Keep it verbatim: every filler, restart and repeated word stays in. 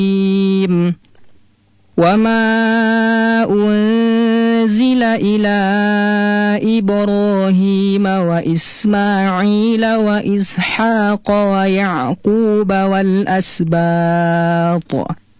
وما أنزل إلى إبراهيم وإسماعيل وإسحاق ويعقوب والأسباط